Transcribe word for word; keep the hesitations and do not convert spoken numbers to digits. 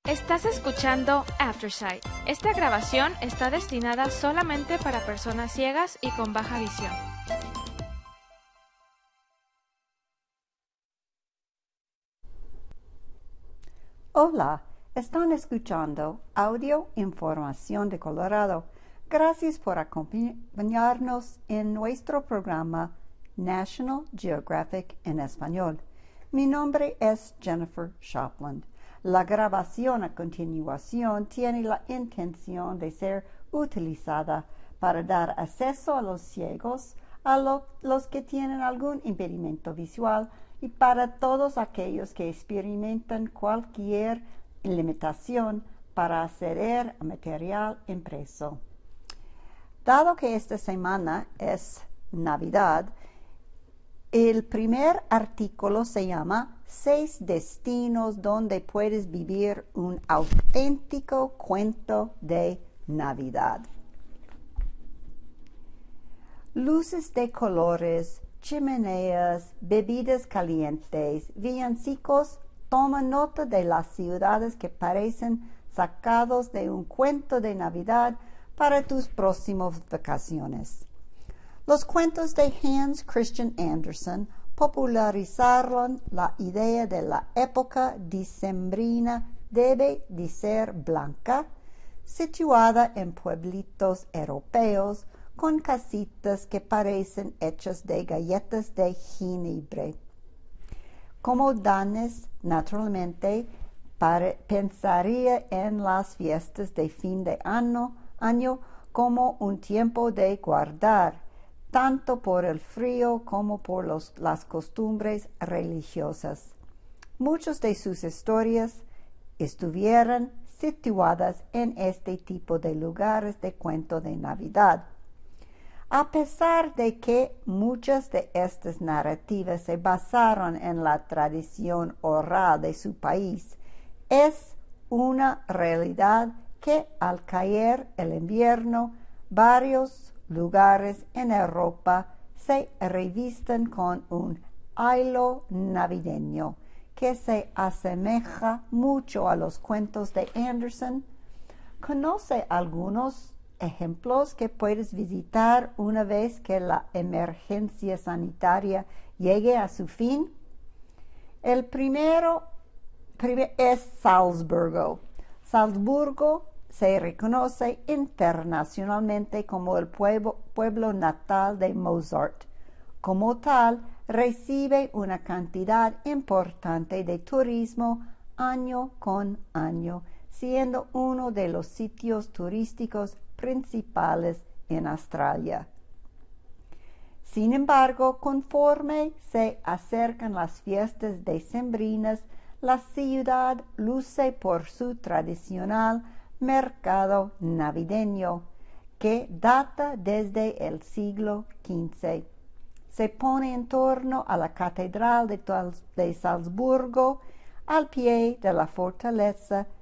Estás escuchando Aftersight. Esta grabación está destinada solamente para personas ciegas y con baja visión. Hola, están escuchando Audio Información de Colorado. Gracias por acompañarnos en nuestro programa National Geographic en español. Mi nombre es Jennifer Shopland. La grabación a continuación tiene la intención de ser utilizada para dar acceso a los ciegos, a lo, los que tienen algún impedimento visual y para todos aquellos que experimentan cualquier limitación para acceder a material impreso. Dado que esta semana es Navidad, el primer artículo se llama Seis destinos donde puedes vivir un auténtico cuento de Navidad. Luces de colores, chimeneas, bebidas calientes, villancicos, toma nota de las ciudades que parecen sacados de un cuento de Navidad para tus próximas vacaciones. Los cuentos de Hans Christian Andersen popularizaron la idea de la época dicembrina debe de ser blanca, situada en pueblitos europeos con casitas que parecen hechas de galletas de jengibre. Como danes, naturalmente, pensaría en las fiestas de fin de año, año como un tiempo de guardar, tanto por el frío como por los, las costumbres religiosas. Muchas de sus historias estuvieron situadas en este tipo de lugares de cuento de Navidad. A pesar de que muchas de estas narrativas se basaron en la tradición oral de su país, es una realidad que al caer el invierno, varios lugares en Europa se revisten con un halo navideño que se asemeja mucho a los cuentos de Andersen. ¿Conoce algunos ejemplos que puedes visitar una vez que la emergencia sanitaria llegue a su fin? El primero primer, es Salzburgo. Salzburgo se reconoce internacionalmente como el pueblo, pueblo natal de Mozart. Como tal, recibe una cantidad importante de turismo año con año, siendo uno de los sitios turísticos principales en Australia. Sin embargo, conforme se acercan las fiestas decembrinas, la ciudad luce por su tradicional mercado navideño, que data desde el siglo quince. Se pone en torno a la Catedral de, de Salzburgo, al pie de la fortaleza